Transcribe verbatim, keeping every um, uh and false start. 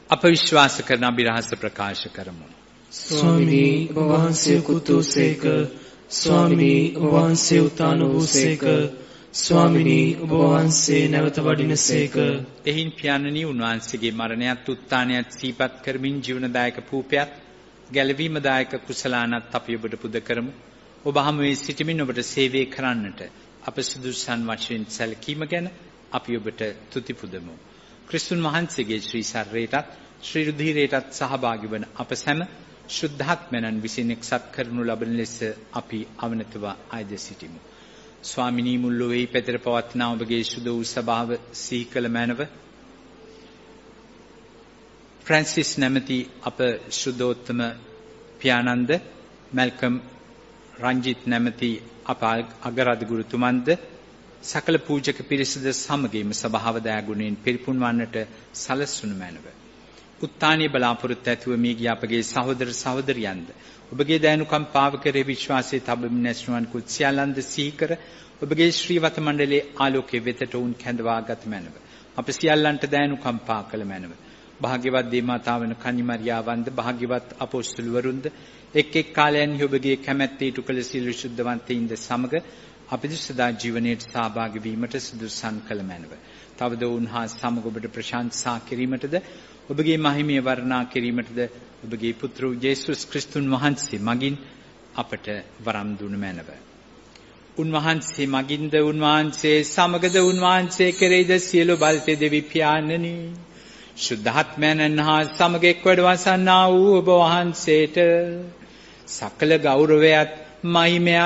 අප විශ්වාස කරන අභිරහස ප්‍රකාශ කරමු. ස්වාමිනී ඔබ වහන්සේ කුතුසේක, ස්වාමිනී ඔබ වහන්සේ උතාන වූසේක, ස්වාමිනී ඔබ වහන්සේ නැවත වඩිනසේක. එහින් පියාණනි උන්වහන්සේගේ මරණයත් උත්ථානයත් සිහිපත් කරමින් ජීවනදායක පූපයත් ගැලවීමදායක කුසලානත් අපි ඔබට පුද කරමු. ඔබ හමුවේ සිටමින් ඔබට සේවය කරන්නට අප සුදුසුසන් වශයෙන් සැලකීම ගැන අපි ඔබට තුති පුදමු. ක්‍රිස්තුන් වහන්සේගේ ශ්‍රී ශරීරයටත් ශ්‍රී රුධිරයටත් සහභාගී වන අප සැම ශුද්ධාත්මයන් විසින් එක්සත් කරනු ලබන ලෙස අපි අවනතව ආයද සිටිමු. ස්වාමිනී මුල් ලොවේ පැතර පවත්නා ඔබගේ සුදු වූ සභාව සිහි කළ මැනව ෆ්‍රැන්සිස් නැමැති අප සුදෝත්තම පියාණන්ද, මැල්කම් රංජිත් නැමැති අප අගරාධ ගුරුතුමන්ද, සකල පූජක පිරිසද සමගින්ම සභාව දයාගුණයෙන් පිරිපුන් වන්නට සලස්වනු මැනව. උත්තානීය බලාපොරොත්තු ඇතුව මේ ගිය අපගේ සහෝදර සහෝදරියන්ද ඔබගේ දයනුකම්පාව කෙරෙහි විශ්වාසයේ තබමින් නැස්නුවන් කුත් සියල්ලන්ද සිහි කර ඔබගේ ශ්‍රීවත මණ්ඩලයේ ආලෝකයේ වෙතට උන් කැඳවා ගත මැනව. අප සියල්ලන්ට දයනුකම්පා කළ මැනව. භාග්‍යවත් දේවමාතාවන කන්නිමරියාවන්ද, භාග්‍යවත් අපොස්තුලවරුන්ද එක් එක් කාලයන්හි ඔබගේ කැමැත්ත ඉටු කළ සියලු ශුද්ධවන්තයින්ද සමග අපිට සදා ජීවනයේ සහභාගී වීමට සුදුසුසන් කළ මැනව. තවද උන්හා සමග ඔබට ප්‍රශංසා කිරීමටද ඔබගේ මහිමය වර්ණනා කිරීමටද ඔබගේ පුත්‍ර යේසුස් ක්‍රිස්තුන් වහන්සේ මගින් අපට වරම් දුන මැනව. උන්වහන්සේ මගින්ද, උන්වහන්සේ සමගද, උන්වහන්සේ කෙරෙහිද සියලු බලතේ දෙවි පියාණනි ශුද්ධාත්මයන් හා සමග එක්වඩ වසන්නා වූ ඔබ වහන්සේට සකල ගෞරවයත් මහිමයත්